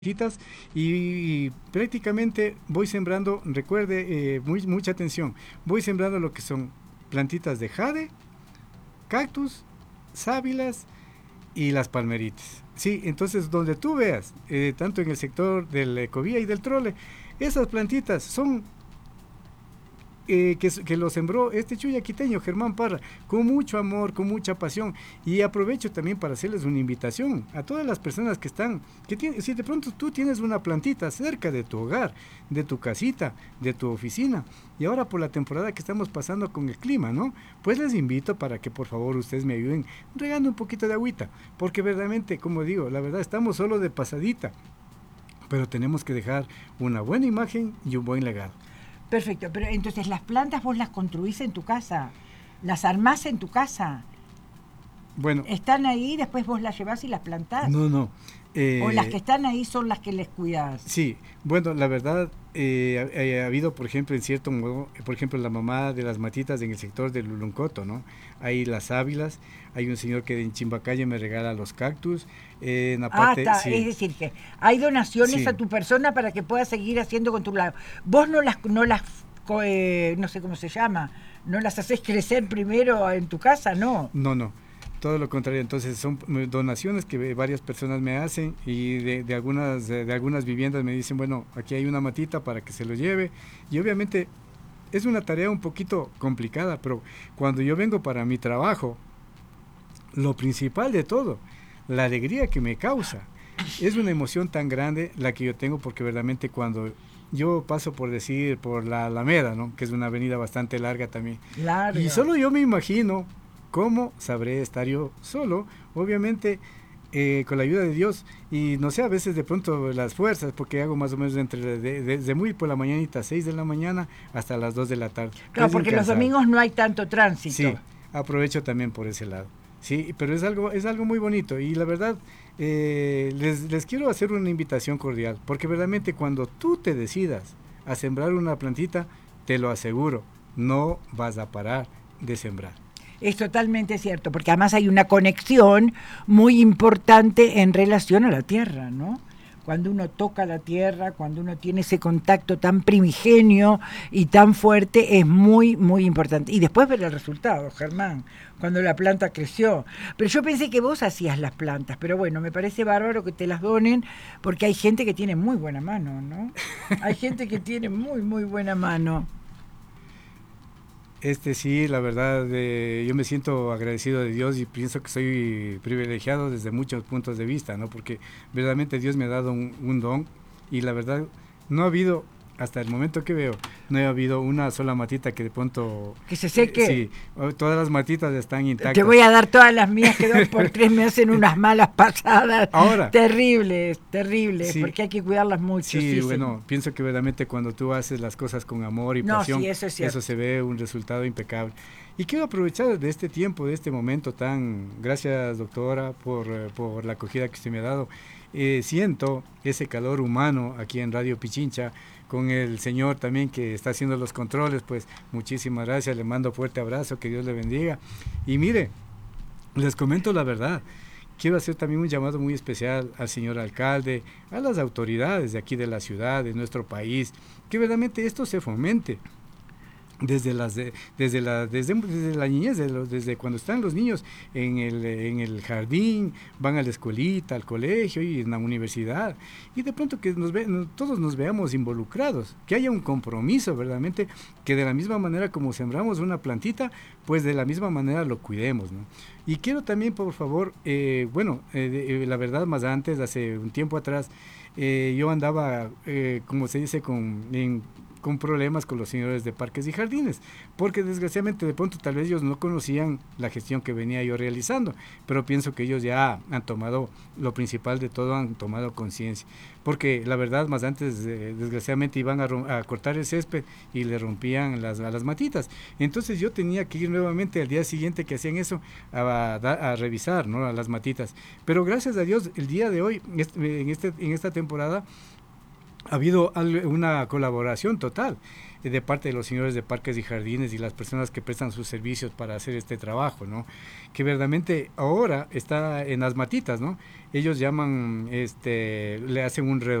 plantitas y prácticamente voy sembrando, recuerde, mucha atención, voy sembrando lo que son plantitas de jade, cactus, sábilas y las palmeritas. Sí, entonces donde tú veas, tanto en el sector del Ecovía y del Trole, esas plantitas son que lo sembró este chuyaquiteño, Germán Parra, con mucho amor, con mucha pasión. Y aprovecho también para hacerles una invitación a todas las personas que están, si de pronto tú tienes una plantita cerca de tu hogar, de tu casita, de tu oficina, y ahora por la temporada que estamos pasando con el clima, ¿no? Pues les invito para que por favor ustedes me ayuden regando un poquito de agüita, porque verdaderamente, como digo, la verdad estamos solo de pasadita, pero tenemos que dejar una buena imagen y un buen legado. Perfecto, pero entonces las plantas vos las construís en tu casa, las armás en tu casa. Bueno. Están ahí, después vos las llevás y las plantás. No. O las que están ahí son las que les cuidás. Sí, bueno, la verdad, ha habido, por ejemplo, en cierto modo, por ejemplo, la mamá de las matitas en el sector del Luluncoto, ¿no? Hay las sábilas, hay un señor que en Chimbacalle me regala los cactus. En aparte, sí. Es decir, que hay donaciones a tu persona para que puedas seguir haciendo con tu lado. Vos no sé cómo se llama, no las haces crecer primero en tu casa, ¿no? No. Todo lo contrario, entonces son donaciones que varias personas me hacen y de algunas viviendas me dicen, bueno, aquí hay una matita para que se lo lleve, y obviamente es una tarea un poquito complicada, pero cuando yo vengo para mi trabajo, lo principal de todo, la alegría que me causa, es una emoción tan grande la que yo tengo, porque verdaderamente cuando yo paso por la Alameda, ¿no? Que es una avenida bastante larga también, y solo yo me imagino ¿cómo sabré estar yo solo? Obviamente, con la ayuda de Dios, y no sé, a veces de pronto las fuerzas, porque hago más o menos desde muy por la mañanita, 6 de la mañana, hasta las 2 de la tarde. Claro, porque los domingos no hay tanto tránsito. Sí, aprovecho también por ese lado. Sí, pero es algo muy bonito, y la verdad, les quiero hacer una invitación cordial, porque verdaderamente cuando tú te decidas a sembrar una plantita, te lo aseguro, no vas a parar de sembrar. Es totalmente cierto, porque además hay una conexión muy importante en relación a la tierra, ¿no? Cuando uno toca la tierra, cuando uno tiene ese contacto tan primigenio y tan fuerte, es muy, muy importante. Y después ver el resultado, Germán, cuando la planta creció. Pero yo pensé que vos hacías las plantas, pero bueno, me parece bárbaro que te las donen, porque hay gente que tiene muy buena mano, ¿no? Hay gente que tiene muy, muy buena mano. Sí, la verdad, yo me siento agradecido de Dios y pienso que soy privilegiado desde muchos puntos de vista, ¿no? Porque verdaderamente Dios me ha dado un don, y la verdad no ha habido, hasta el momento que veo, no ha habido una sola matita que de pronto... ¿Que se seque? Sí, todas las matitas están intactas. Te voy a dar todas las mías que 2x3 me hacen unas malas pasadas. Ahora. Terribles, sí, porque hay que cuidarlas mucho. Sí, bueno, pienso que verdaderamente cuando tú haces las cosas con amor y pasión, eso se ve un resultado impecable. Y quiero aprovechar de este tiempo, de este momento gracias doctora por la acogida que usted me ha dado. Siento ese calor humano aquí en Radio Pichincha, con el señor también que está haciendo los controles, pues muchísimas gracias, le mando fuerte abrazo, que Dios le bendiga. Y mire, les comento la verdad, quiero hacer también un llamado muy especial al señor alcalde, a las autoridades de aquí de la ciudad, de nuestro país, que verdaderamente esto se fomente. Desde la niñez, desde cuando están los niños en el jardín, van a la escuelita, al colegio y en la universidad, y de pronto que todos nos veamos involucrados, que haya un compromiso verdaderamente, que de la misma manera como sembramos una plantita, pues de la misma manera lo cuidemos, ¿no? Y quiero también, por favor, la verdad, más antes, hace un tiempo atrás, yo andaba, como se dice, con problemas con los señores de parques y jardines, porque desgraciadamente de pronto tal vez ellos no conocían la gestión que venía yo realizando, pero pienso que ellos ya han tomado lo principal de todo, han tomado conciencia, porque la verdad más antes desgraciadamente iban a cortar el césped y le rompían a las matitas, entonces yo tenía que ir nuevamente al día siguiente que hacían eso a revisar, ¿no?, a las matitas, pero gracias a Dios el día de hoy, en esta temporada, ha habido una colaboración total de parte de los señores de Parques y Jardines y las personas que prestan sus servicios para hacer este trabajo, ¿no? Que verdaderamente ahora está en las matitas, ¿no? Ellos llaman, le hacen un